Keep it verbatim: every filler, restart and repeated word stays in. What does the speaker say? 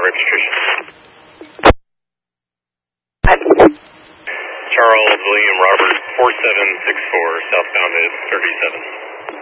registration. Five. Charles William Robert four seven six four, southbound at thirty-seven.